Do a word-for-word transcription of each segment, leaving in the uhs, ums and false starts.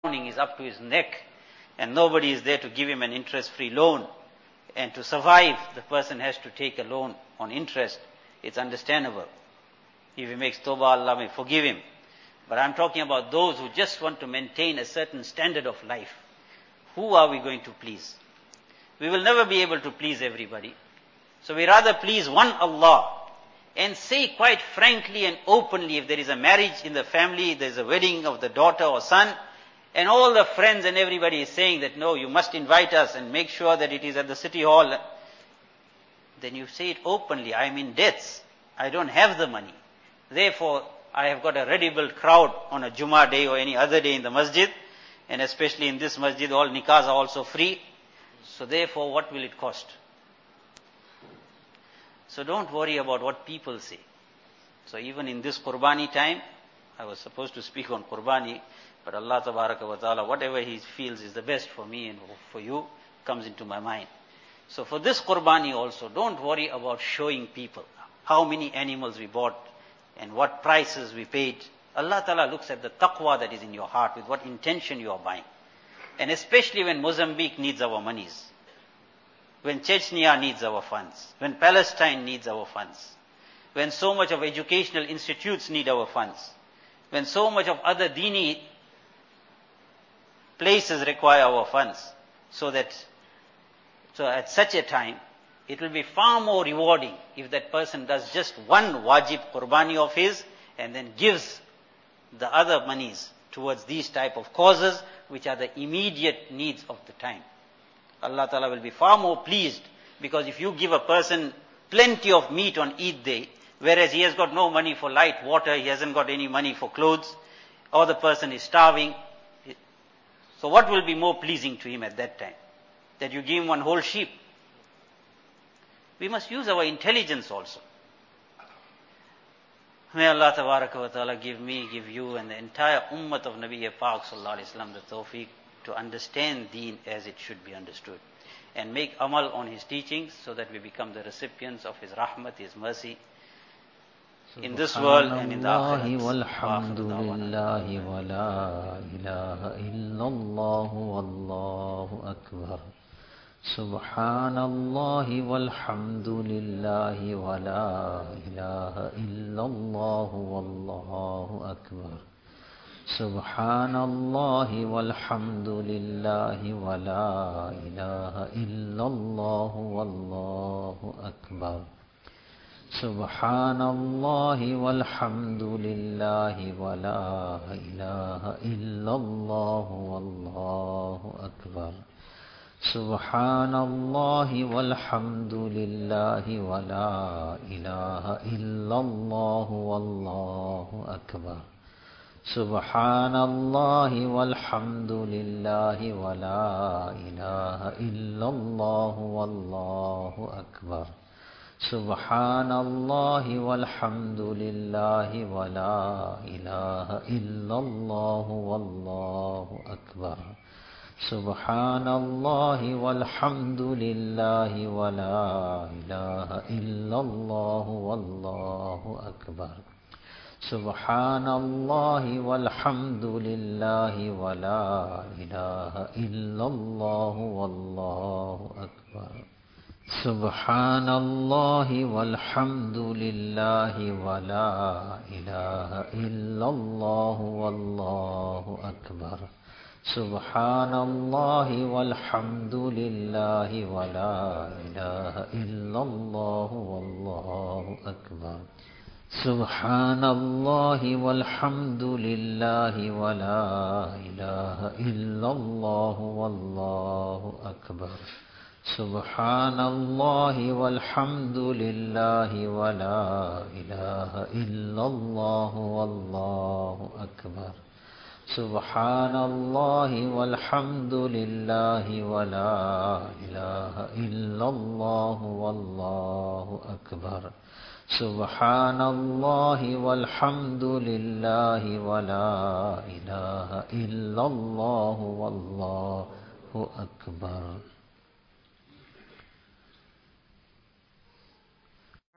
is up to his neck and nobody is there to give him an interest-free loan. And to survive, the person has to take a loan on interest. It's understandable. If he makes tawbah, Allah may forgive him. But I'm talking about those who just want to maintain a certain standard of life. Who are we going to please? We will never be able to please everybody. So we rather please one Allah and say quite frankly and openly, if there is a marriage in the family, there is a wedding of the daughter or son, and all the friends and everybody is saying that, no, you must invite us and make sure that it is at the city hall. Then you say it openly, I am in debts. I don't have the money. Therefore, I have got a ready-built crowd on a Jummah day or any other day in the masjid. And especially in this masjid, all nikahs are also free. So therefore, what will it cost? So don't worry about what people say. So even in this Qurbani time, I was supposed to speak on Qurbani, but Allah Tabaraka wa Ta'ala, whatever He feels is the best for me and for you, comes into my mind. So for this Qurbani also, don't worry about showing people how many animals we bought and what prices we paid. Allah Ta'ala looks at the taqwa that is in your heart, with what intention you are buying. And especially when Mozambique needs our monies, when Chechnya needs our funds, when Palestine needs our funds, when so much of educational institutes need our funds, when so much of other dini places require our funds, so that, so at such a time, it will be far more rewarding if that person does just one wajib qurbani of his and then gives the other monies towards these type of causes which are the immediate needs of the time. Allah Ta'ala will be far more pleased, because if you give a person plenty of meat on Eid day, whereas he has got no money for light water, he hasn't got any money for clothes, or the person is starving, so what will be more pleasing to him at that time? That you give him one whole sheep? We must use our intelligence also. May Allah Tabaraka wa Ta'ala give me, give you and the entire ummah of Nabi Pak Sallallahu Alaihi Wasallam the tawfiq to understand deen as it should be understood, and make amal on his teachings so that we become the recipients of his rahmat, his mercy, in this world and in the akhirat. Walhamdulillahi wa la ilaha illallah wallahu akbar. Subhanallah walhamdulillahi wa la ilaha illallah wallahu akbar. Subhanallah walhamdulillahi wa la ilaha illallah wallahu akbar. Subhanallah walhamdulillahi wa la ilaha illallah wallahu akbar. Subhanallah walhamdulillahi wa la ilaha illallah wallahu akbar. Subhanallah walhamdulillahi wa la ilaha illallah wallahu akbar. Subhanallah walhamdulillahi wa la ilaha illallah wallahu akbar. Subhanallah walhamdulillahi wa la ilaha illallah wallahu akbar. Subhanallah walhamdulillahi wa la ilaha illallah wallahu akbar. Subhanallah walhamdulillahi wa la ilaha illallah wallahu akbar. Subhanallah walhamdulillahi wa la ilaha illallah wallahu akbar. Subhanallah walhamdulillahi wa la ilaha illallah wallahu akbar. Subhanallah walhamdulillahi wa la ilaha illallah wallahu akbar. Subhanallah walhamdulillahi wa la ilaha illallah wallahu akbar. Subhanallah walhamdulillahi wa la ilaha illallah wallahu akbar.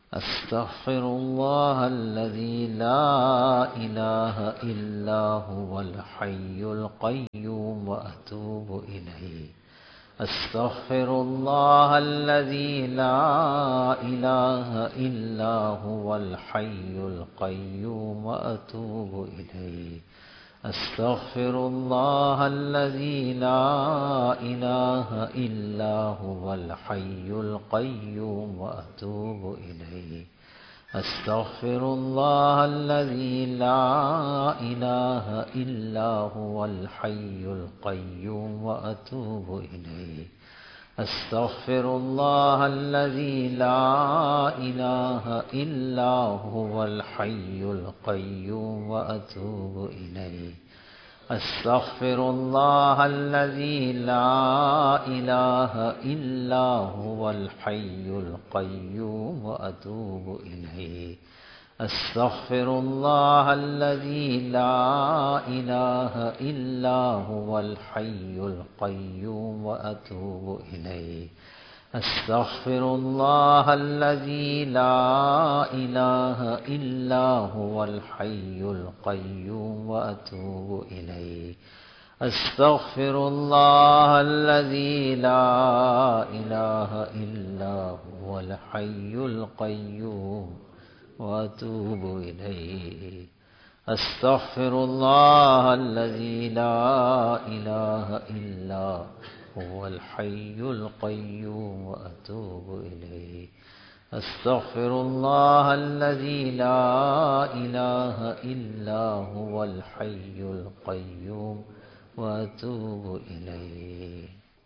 أستغفر الله الذي لا إله إلا هو الحي القيوم وأتوب إليه. أستغفر الله الذي لا إله إلا هو الحي القيوم وأتوب إليه. أستغفر الله الذي لا إله إلا هو الحي القيوم وأتوب إليه. أستغفر الله الذي لا إله إلا هو الحي القيوم وأتوب إليه. أستغفر الله الذي لا إله إلا هو الحي القيوم وأتوب إليه. أستغفر الله الذي لا إله إلا هو الحي القيوم وأتوب إليه. أستغفر الله الذي لا إله إلا هو الحي القيوم وأتوب إليه. أستغفر الله الذي لا إله إلا هو الحي القيوم وأتوب إليه. أستغفر الله الذي لا إله إلا هو الحي القيوم وأتوب إليه. أستغفر الله الذي لا إله إلا هو الحي القيوم وأتوب إليه. أستغفر الله الذي لا إله إلا هو الحي القيوم وأتوب إليه.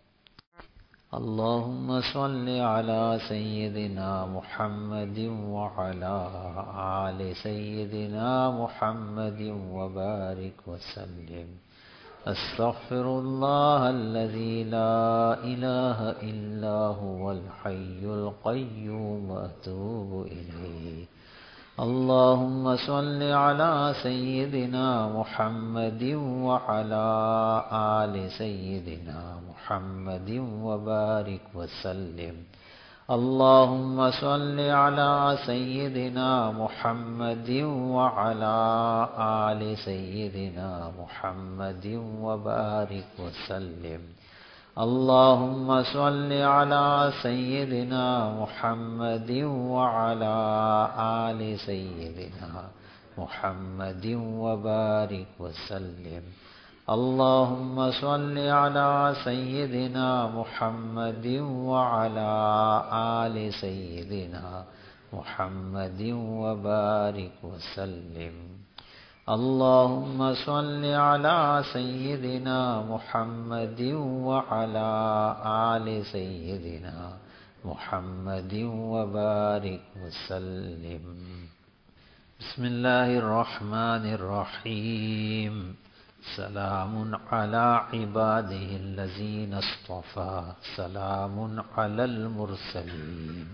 اللهم صل على سيدنا محمد وعلى آل سيدنا محمد وبارك وسلم. أستغفر الله الذي لا إله إلا هو الحي القيوم وأتوب إليه. اللهم صل على سيدنا محمد وعلى آل سيدنا محمد وبارك وسلم. اللهم صل على سيدنا محمد وعلى آل سيدنا محمد وبارك وسلم. اللهم صل على سيدنا محمد وعلى آل سيدنا محمد وبارك وسلم. اللهم صل على سيدنا محمد وعلى آل سيدنا محمد وبارك وسلم. اللهم صل على سيدنا محمد وعلى آل سيدنا محمد وبارك وسلم. بسم الله الرحمن الرحيم. سلام على عباده الذين اصطفى. سلام على المرسلين.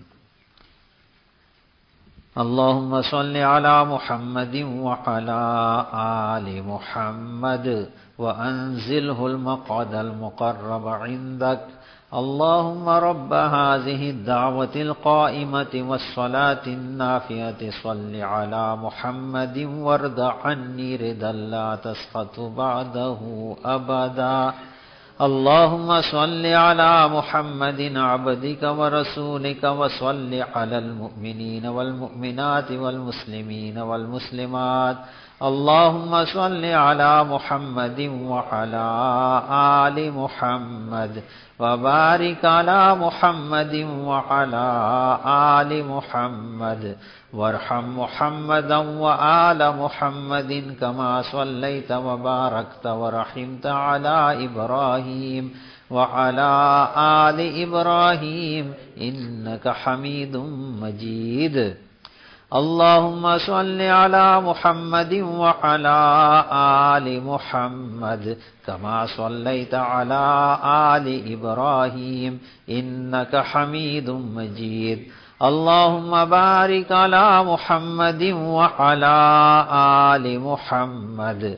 اللهم صل على محمد وعلى آل محمد وأنزله المقعد المقرب عندك. اللهم رب هذه الدعوة القائمة والصلاة النافية صل على محمد وارض عني رضا لا تسخط بعده أبدا. اللهم صل على محمد عبدك ورسولك وصل على المؤمنين والمؤمنات والمسلمين والمسلمات. اللهم صل على محمد وعلى آل محمد وبارك على محمد وعلى آل محمد وارحم محمدا وآل محمد كما صليت وباركت ورحمت على إبراهيم وعلى آل إبراهيم إنك حميد مجيد. اللهم صل على محمد وعلى آل محمد كما صليت على آل إبراهيم إنك حميد مجيد. اللهم بارك على محمد وعلى آل محمد